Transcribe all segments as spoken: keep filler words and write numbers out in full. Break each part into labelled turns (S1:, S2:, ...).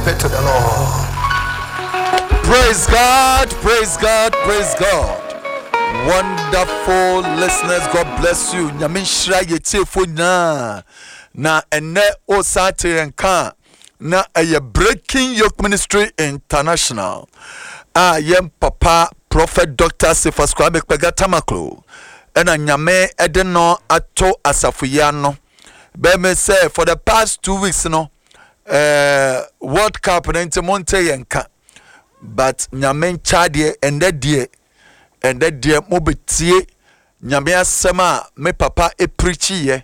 S1: To the Lord.
S2: Praise God, praise God, praise God. Wonderful listeners, God bless you. Nyamishra yetefo na na ene osate enka na a Breaking Yoke Ministry International. Ah, yem papa Prophet Doctor Cephas Kwame Kpegatamaklo. Ena nyame edeno ato asafuyano. Be me say for the past two weeks no. Uh, World Cup nti monte yenka but nyame nchade ende die ende die mobetie nyame asema me papa e preachi ye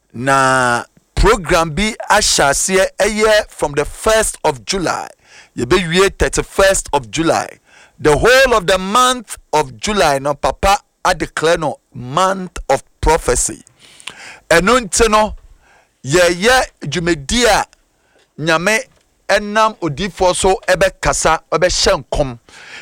S2: na program bi ashase eye from the first of July ye be wie thirty-first of July the whole of the month of July no papa I declare no month of prophecy eno nti no ye ye dwumedia nyame enam odifo so ebe kasa ebe hyenkom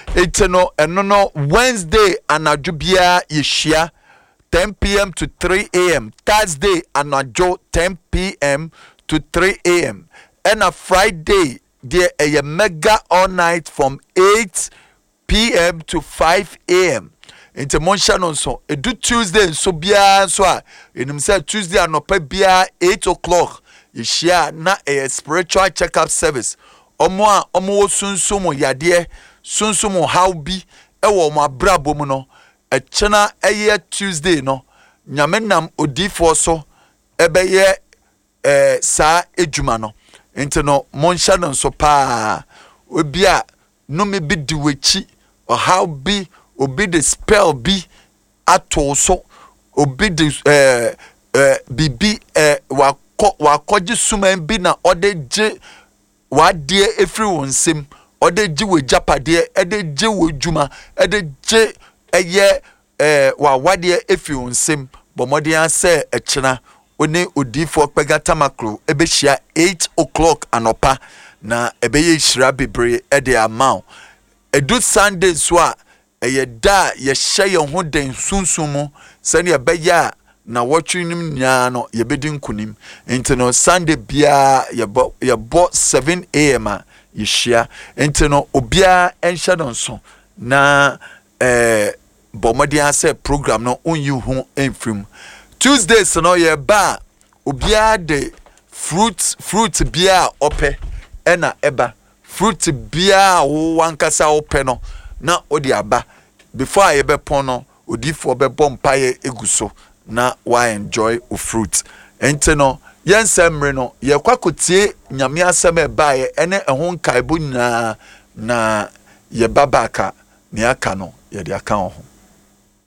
S2: etino eno no Wednesday anadwo bia yehia ten p m to three a m Thursday anadwo ten p m to three a m and a Friday there a mega all night from eight p m to five a m into Monshanon so edu Tuesday so bia so a enim say Tuesday anopa bia eight o'clock yeshia na a spiritual check-up service omo a omo sunsumo yade sunsumo how bi ewo mo abrabo mu no e chena eye Tuesday no nyame nam odifo so ebeye eh sa edwuma no enti no monsha no so pa obi a no me bi di wechi or how bi obi the spell bi ato so obi the eh eh bibi eh wa wakoji suman bi na ode je wadie efri wonsem ode je we japade ede je we djuma ede je eye eh wa wadie efri wonsem bomode anse echena oni odifo Kpegatamaklo ebehia eight o'clock anopa na ebeye hira bebre ede amount edu Sunday so a eye da ye hye ye ho den sunsumu sane ebeya na watching nya no ye bedi nkunim enti no Sunday bia ye bo ye bo seven a m ye hia enti no obia enhya don so na eh bomodi ase program no onyi hu enfrim Tuesdays no ye ba obia de fruit fruit bia ope ena eba fruit bia wo wankasa ope no na odi aba before ye be pon no odifo be bompaye eguso na why enjoy o fruit ente no yensemre no ye kwakotie nyame asem e bae ene ehon kaibo na na ye babaka ne aka no ye de aka ho